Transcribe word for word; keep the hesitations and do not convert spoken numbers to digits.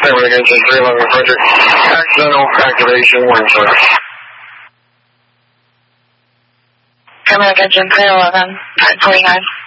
Family Engine three eleven Frederick. Accidental activation wing service. Family Engine three eleven, nine forty-nine.